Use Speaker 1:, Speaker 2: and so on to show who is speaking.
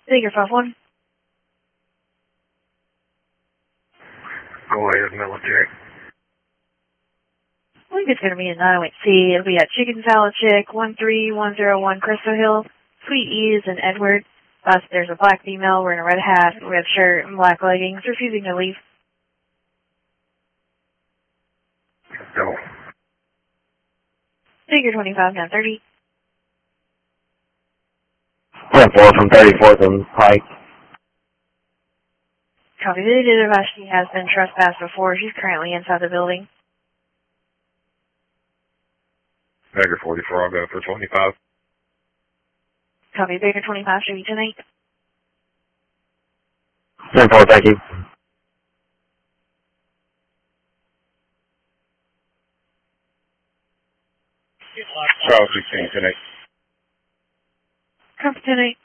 Speaker 1: Figure 5-1.
Speaker 2: Go ahead, military.
Speaker 1: I think it's going to be a 908C. It'll be at Chicken Salad Chick, 13101 Crystal Hill. Sweet Ease and Edward. There's a black female wearing a red hat, red shirt, and black leggings, refusing to leave.
Speaker 2: Go.
Speaker 1: Figure 25, 930.
Speaker 3: 10-4 from 34th and Pike.
Speaker 1: Copy. The advice she has been trespassed before. She's currently inside the building.
Speaker 2: Baker 44, I'll go for 25.
Speaker 1: Copy. Baker 25 should be tonight.
Speaker 3: 10-4, thank you.
Speaker 2: Charles 16, tonight.
Speaker 1: Copy tonight.